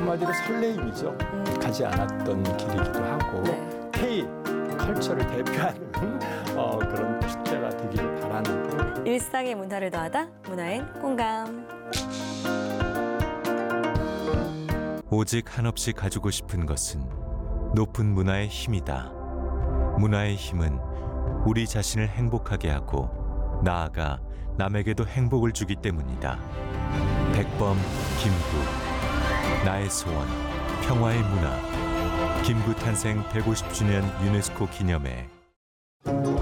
한마디로 설레임이죠. 가지 않았던 길이기도 하고 네. K 컬처를 대표하는 그런 축제가 되기를 바라는. 일상의 문화를 더하다 문화엔 공감. 오직 한없이 가지고 싶은 것은 높은 문화의 힘이다. 문화의 힘은 우리 자신을 행복하게 하고 나아가 남에게도 행복을 주기 때문이다. 백범 김구, 나의 소원, 평화의 문화. 김구 탄생 150주년 유네스코 기념회.